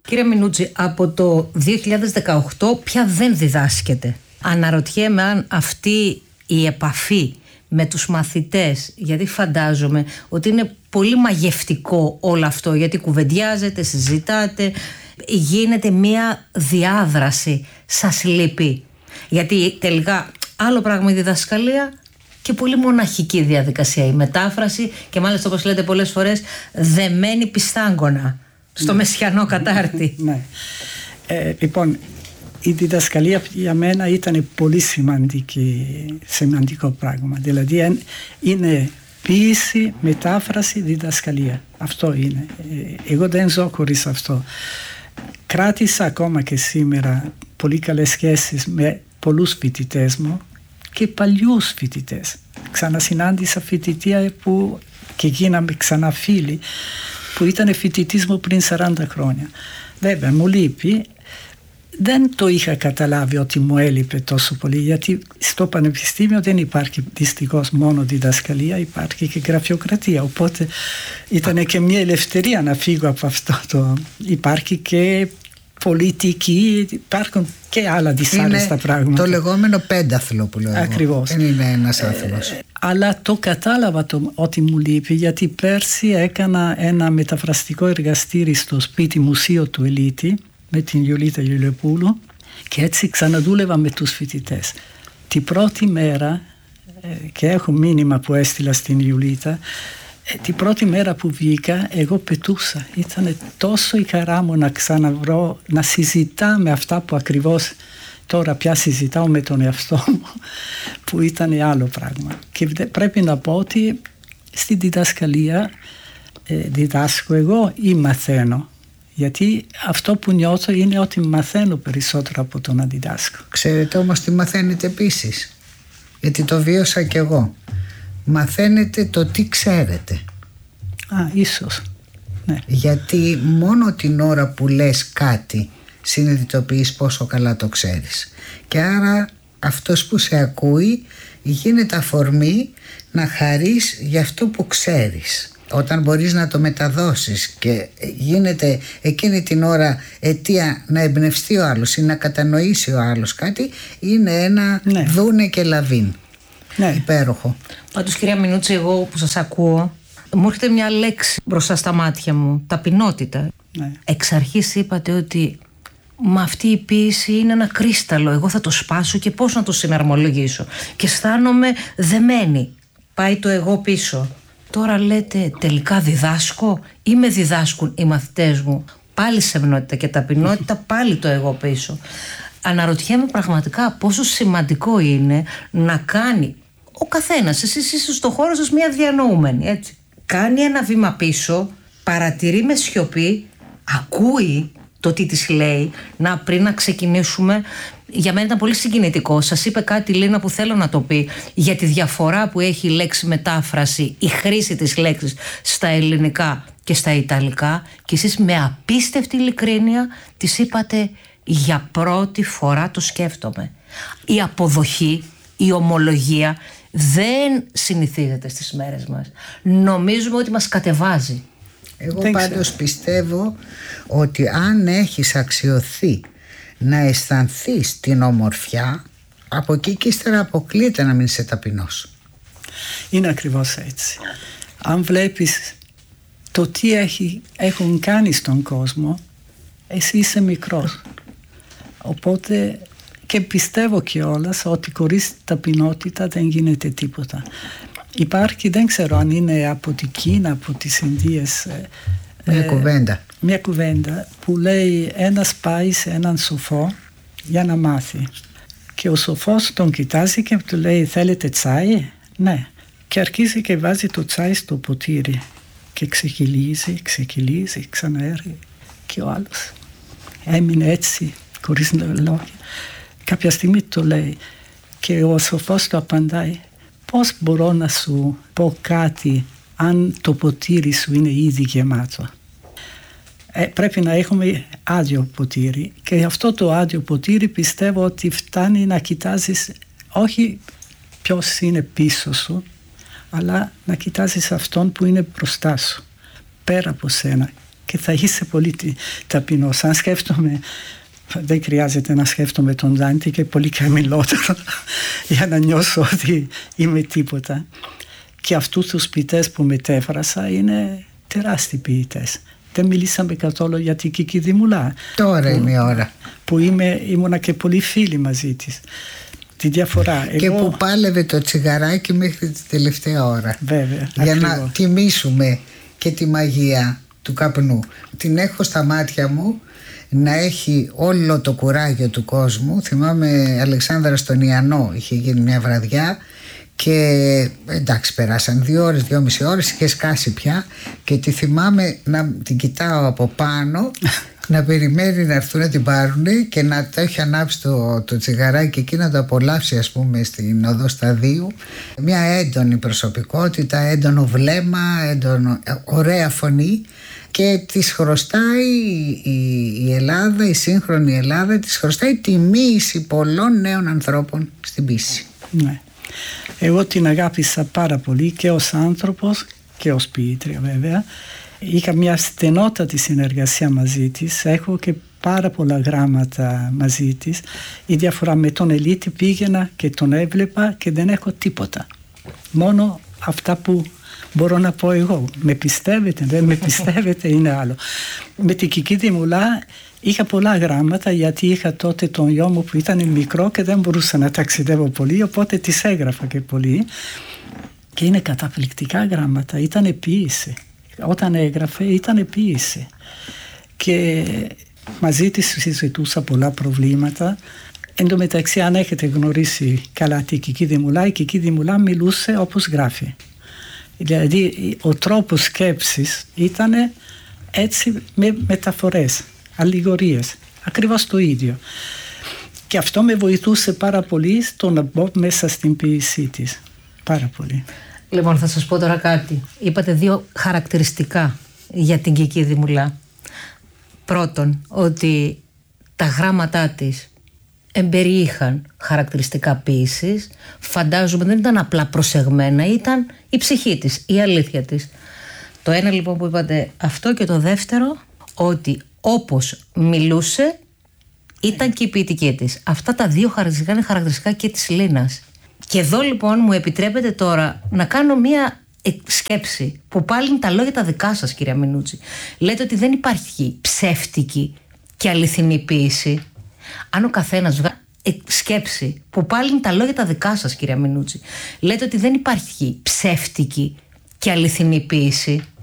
Κύριε Μινούτζη, από το 2018 πια δεν διδάσκεται. Αναρωτιέμαι αν αυτή η επαφή με τους μαθητές, γιατί φαντάζομαι ότι είναι πολύ μαγευτικό όλο αυτό, γιατί κουβεντιάζετε, συζητάτε, γίνεται μία διάδραση, σας λείπει? Γιατί τελικά άλλο πράγμα η διδασκαλία και πολύ μοναχική διαδικασία η μετάφραση, και μάλιστα όπως λέτε πολλές φορές δεμένη πιστάγκωνα στο μεσιανό κατάρτι. Ναι. Λοιπόν, η διδασκαλία για μένα ήταν πολύ σημαντικό πράγμα. Δηλαδή είναι ποίηση, μετάφραση, διδασκαλία. Αυτό είναι. Εγώ δεν ζω χωρίς αυτό. Κράτησα ακόμα και σήμερα πολύ καλές σχέσεις με πολλούς φοιτητές μου και παλιούς φοιτητές. Ξανασυνάντησα φοιτητία που και γίναμε ξανά φίλοι, που ήταν φοιτητής μου πριν 40 χρόνια. Βέβαια μου λείπει. Δεν το είχα καταλάβει ότι μου έλειπε τόσο πολύ, γιατί στο πανεπιστήμιο δεν υπάρχει δυστυχώς μόνο διδασκαλία, υπάρχει και γραφειοκρατία, οπότε ήταν και μια ελευθερία να φύγω από αυτό. Υπάρχει και πολιτική, υπάρχουν και άλλα δυσάρεστα πράγματα. Το λεγόμενο πένταθλο που λέω. Ακριβώς. Δεν είναι ένας άνθρωπος. Αλλά το κατάλαβα ότι μου λείπει, γιατί πέρσι έκανα ένα μεταφραστικό εργαστήρι στο σπίτι μουσείο του Ελίτη με την Ιουλίτα Ιουλιοπούλου, και έτσι ξαναδούλευα με τους φοιτητές. Την πρώτη μέρα, και έχω μήνυμα που έστειλα στην Ιουλίτα, την πρώτη μέρα που βγήκα εγώ πετούσα. Ήταν τόσο η χαρά μου να ξαναβρω, να συζητάμε αυτά που ακριβώς τώρα πια συζητάω με τον εαυτό μου, που ήταν άλλο πράγμα. Και πρέπει να πω ότι στη διδασκαλία διδάσκω εγώ ή μαθαίνω. Γιατί αυτό που νιώθω είναι ότι μαθαίνω περισσότερο από το να διδάσκω. Ξέρετε όμως τι μαθαίνετε επίσης? Γιατί το βίωσα κι εγώ. Μαθαίνετε το τι ξέρετε. Ίσως. Ναι. Γιατί μόνο την ώρα που λες κάτι συνειδητοποιείς πόσο καλά το ξέρεις. Και άρα αυτός που σε ακούει γίνεται αφορμή να χαρείς για αυτό που ξέρεις. Όταν μπορείς να το μεταδώσεις και γίνεται εκείνη την ώρα αιτία να εμπνευστεί ο άλλος ή να κατανοήσει ο άλλος κάτι, είναι ένα δούνε και λαβίν. Ναι. Υπέροχο. Πάντως, κυρία Μινούτζη, εγώ που σας ακούω, μου έρχεται μια λέξη μπροστά στα μάτια μου: ταπεινότητα. Ναι. Εξ αρχής είπατε ότι αυτή η ποίηση είναι ένα κρίσταλο, εγώ θα το σπάσω και πώς να το συναρμολογήσω, και αισθάνομαι δεμένη, πάει το εγώ πίσω. Τώρα λέτε τελικά διδάσκω ή με διδάσκουν οι μαθητές μου? Πάλι σεμνότητα και ταπεινότητα, πάλι το εγώ πίσω. Αναρωτιέμαι πραγματικά πόσο σημαντικό είναι να κάνει ο καθένας, εσείς είστε στο χώρο σας μια διανοούμενη, έτσι. Κάνει ένα βήμα πίσω, παρατηρεί με σιωπή, ακούει το τι της λέει. Πριν να ξεκινήσουμε, για μένα ήταν πολύ συγκινητικό. Σας είπε κάτι, Λίνα, που θέλω να το πει, για τη διαφορά που έχει η λέξη μετάφραση, η χρήση της λέξης στα ελληνικά και στα ιταλικά, και εσείς με απίστευτη ειλικρίνεια της είπατε για πρώτη φορά το σκέφτομαι. Η αποδοχή, η ομολογία δεν συνηθίζεται στις μέρες μας. Νομίζουμε ότι μας κατεβάζει. Εγώ πάντως πιστεύω ότι αν έχεις αξιωθεί να αισθανθείς την ομορφιά, από εκεί και ύστερα αποκλείεται να μην είσαι ταπεινός. Είναι ακριβώς έτσι. Αν βλέπεις το τι έχουν κάνει στον κόσμο, εσύ είσαι μικρός. Οπότε, και πιστεύω κιόλας ότι χωρίς ταπεινότητα δεν γίνεται τίποτα. Υπάρχει, δεν ξέρω αν είναι από την Κίνα, από τις Ινδίες, μια κουβέντα που λέει ένας πάει σε έναν σοφό για να μάθει, και ο σοφός τον κοιτάζει και του λέει θέλετε τσάι? Ναι. Και αρχίζει και βάζει το τσάι στο ποτήρι και ξεκυλίζει, ξαναέρχεται, και ο άλλος έμεινε έτσι χωρίς λόγια. Κάποια στιγμή το λέει και ο σοφός του απαντάει: πώς μπορώ να σου πω κάτι αν το ποτήρι σου είναι ήδη γεμάτο? Πρέπει να έχουμε άδειο ποτήρι, και αυτό το άδειο ποτήρι πιστεύω ότι φτάνει να κοιτάζεις όχι ποιος είναι πίσω σου, αλλά να κοιτάζεις αυτόν που είναι μπροστά σου, πέρα από σένα, και θα είσαι πολύ ταπεινός. Αν σκέφτομαι, δεν χρειάζεται να σκέφτομαι τον Δάντη και πολύ χαμηλότερο για να νιώσω ότι είμαι τίποτα. Και αυτούς τους ποιητές που μετέφρασα είναι τεράστιοι ποιητές. Δεν μιλήσαμε καθόλου για την Κίκη Δημουλά. Τώρα είναι η ώρα. Που ήμουνα και πολύ φίλοι μαζί της. Τη διαφορά. Και που πάλευε το τσιγαράκι μέχρι τη τελευταία ώρα. Βέβαια. Για ακριβώς. να τιμήσουμε και τη μαγεία του καπνού. Την έχω στα μάτια μου να έχει όλο το κουράγιο του κόσμου. Θυμάμαι Αλεξάνδρα στον Ιαννό, είχε γίνει μια βραδιά και εντάξει περάσαν 2 ώρες, 2,5 ώρες, είχε σκάσει πια και τη θυμάμαι να την κοιτάω από πάνω να περιμένει να έρθουν να την πάρουν και να το έχει ανάψει το τσιγαράκι εκεί να το απολαύσει, ας πούμε, στην Οδό Σταδίου. Μια έντονη προσωπικότητα, έντονο βλέμμα, ωραία φωνή και της χρωστάει η Ελλάδα, η σύγχρονη Ελλάδα, της χρωστάει τη μοίηση πολλών νέων ανθρώπων στην ποίηση. Ναι. Εγώ την αγάπησα πάρα πολύ και ως άνθρωπος και ως ποιήτρια βέβαια. Είχα μια στενότατη συνεργασία μαζί της, έχω και πάρα πολλά γράμματα μαζί της. Η διαφορά με τον Ελίτη, πήγαινα και τον έβλεπα και δεν έχω τίποτα. Μόνο αυτά που μπορώ να πω εγώ. Με πιστεύετε, δεν με πιστεύετε, είναι άλλο. Με την Κίκη Δημουλά είχα πολλά γράμματα γιατί είχα τότε τον γιο μου που ήταν μικρό και δεν μπορούσα να ταξιδεύω πολύ, οπότε τις έγραφα και πολύ. Και είναι καταπληκτικά γράμματα, ήταν ποίηση. Όταν έγραφε ήταν ποίηση. Και μαζί της συζητούσα πολλά προβλήματα. Εν τω μεταξύ, αν έχετε γνωρίσει καλά την Κίκη Δημουλά, η Κίκη Δημουλά μιλούσε όπως γράφει. Δηλαδή ο τρόπος σκέψης ήταν έτσι με μεταφορές, αλληγορίες, ακριβώς το ίδιο. Και αυτό με βοηθούσε πάρα πολύ στο να μπω μέσα στην ποίησή της. Πάρα πολύ. Λοιπόν, θα σας πω τώρα κάτι. Είπατε 2 χαρακτηριστικά για την Κίκη Δημουλά. Πρώτον, ότι τα γράμματά της εμπεριείχαν χαρακτηριστικά ποίησης. Φαντάζομαι δεν ήταν απλά προσεγμένα, ήταν η ψυχή της, η αλήθεια της. Το ένα λοιπόν που είπατε αυτό, και το δεύτερο ότι όπως μιλούσε ήταν και η ποιητική της. Αυτά τα 2 χαρακτηριστικά είναι χαρακτηριστικά και της Λίνας. Και εδώ λοιπόν μου επιτρέπετε τώρα να κάνω μία σκέψη που πάλι είναι τα λόγια τα δικά σας, κυρία Μινούτση. Λέτε ότι δεν υπάρχει ψεύτικη και αληθινή ποίηση. Αν ο καθένας σκέψη που πάλι είναι τα λόγια τα δικά σας, κυρία Μινούτση. Λέτε ότι δεν υπάρχει ψεύτικη και αληθινή ποίηση.